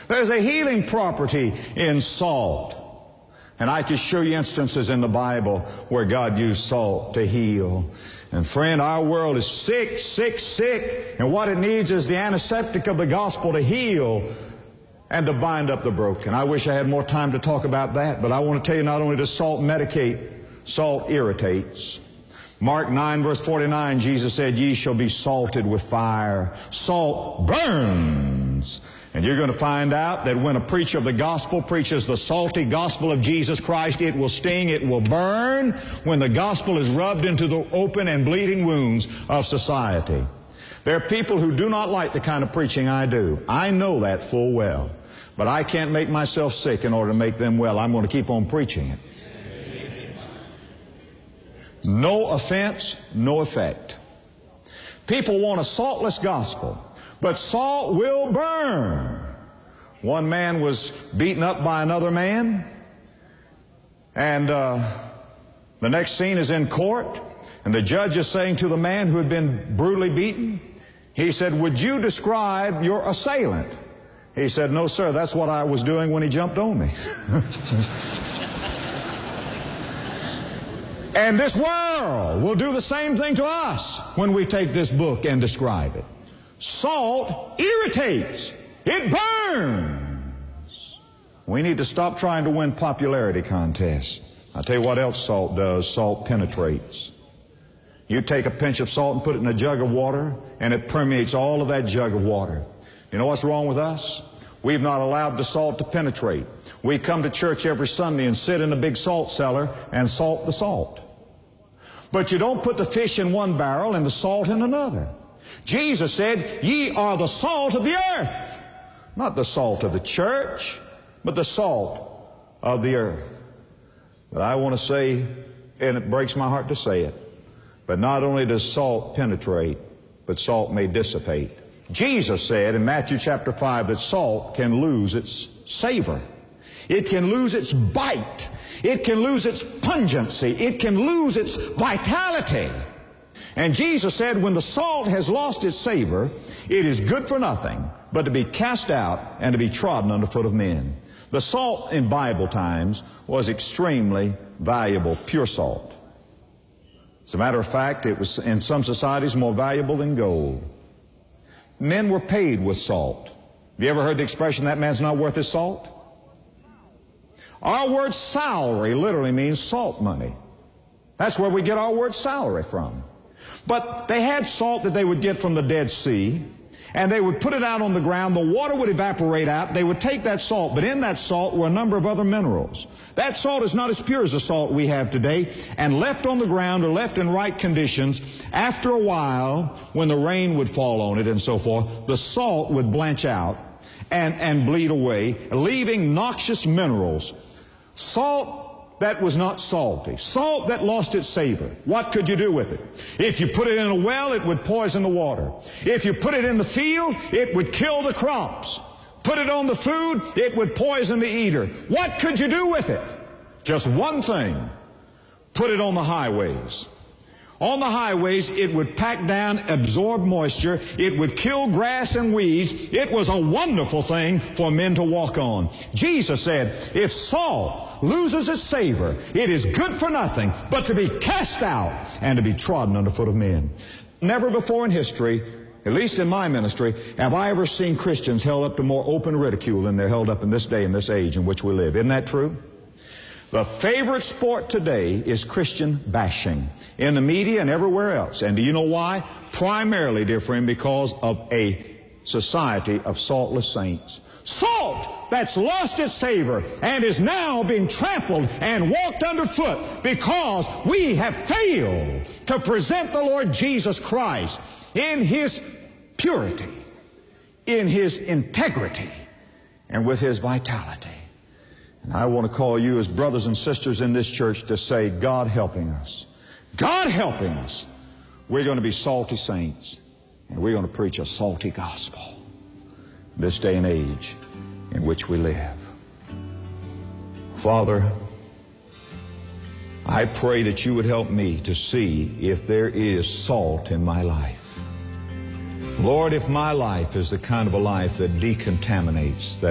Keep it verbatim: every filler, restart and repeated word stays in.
There's a healing property in salt. And I can show you instances in the Bible where God used salt to heal. And friend, our world is sick, sick, sick. And what it needs is the antiseptic of the gospel to heal and to bind up the broken. I wish I had more time to talk about that, but I want to tell you, not only does salt medicate, salt irritates. Mark nine verse forty-nine, Jesus said, ye shall be salted with fire. Salt burns. And you're going to find out that when a preacher of the gospel preaches the salty gospel of Jesus Christ, it will sting, it will burn when the gospel is rubbed into the open and bleeding wounds of society. There are people who do not like the kind of preaching I do. I know that full well. But I can't make myself sick in order to make them well. I'm going to keep on preaching it. No offense, no effect. People want a saltless gospel. But salt will burn. One man was beaten up by another man. And uh, the next scene is in court. And the judge is saying to the man who had been brutally beaten, he said, would you describe your assailant? He said, no, sir, that's what I was doing when he jumped on me. And this world will do the same thing to us when we take this book and describe it. Salt irritates. It burns. We need to stop trying to win popularity contests. I'll tell you what else salt does. Salt penetrates. You take a pinch of salt and put it in a jug of water, and it permeates all of that jug of water. You know what's wrong with us? We've not allowed the salt to penetrate. We come to church every Sunday and sit in a big salt cellar and salt the salt. But you don't put the fish in one barrel and the salt in another. Jesus said, ye are the salt of the earth. Not the salt of the church, but the salt of the earth. But I want to say, and it breaks my heart to say it, but not only does salt penetrate, but salt may dissipate. Jesus said in Matthew chapter five that salt can lose its savor. It can lose its bite. It can lose its pungency. It can lose its vitality. And Jesus said when the salt has lost its savor, it is good for nothing but to be cast out and to be trodden under foot of men. The salt in Bible times was extremely valuable, pure salt. As a matter of fact, it was in some societies more valuable than gold. Men were paid with salt. Have you ever heard the expression, that man's not worth his salt? Our word salary literally means salt money. That's where we get our word salary from. But they had salt that they would get from the Dead Sea, and they would put it out on the ground. The water would evaporate out. They would take that salt, but in that salt were a number of other minerals. That salt is not as pure as the salt we have today, and left on the ground or left in right conditions, after a while, when the rain would fall on it and so forth, the salt would blanch out and, and bleed away, leaving noxious minerals. Salt that was not salty. Salt that lost its savor. What could you do with it? If you put it in a well, it would poison the water. If you put it in the field, it would kill the crops. Put it on the food, it would poison the eater. What could you do with it? Just one thing. Put it on the highways. On the highways, it would pack down, absorb moisture. It would kill grass and weeds. It was a wonderful thing for men to walk on. Jesus said, if salt loses its savor, it is good for nothing but to be cast out and to be trodden under foot of men. Never before in history, at least in my ministry, have I ever seen Christians held up to more open ridicule than they're held up in this day and this age in which we live. Isn't that true? The favorite sport today is Christian bashing in the media and everywhere else. And do you know why? Primarily, dear friend, because of a society of saltless saints. Salt that's lost its savor and is now being trampled and walked underfoot because we have failed to present the Lord Jesus Christ in His purity, in His integrity, and with His vitality. And I want to call you as brothers and sisters in this church to say, God helping us, God helping us, we're going to be salty saints, and we're going to preach a salty gospel in this day and age in which we live. Father, I pray that you would help me to see if there is salt in my life. Lord, if my life is the kind of a life that decontaminates, that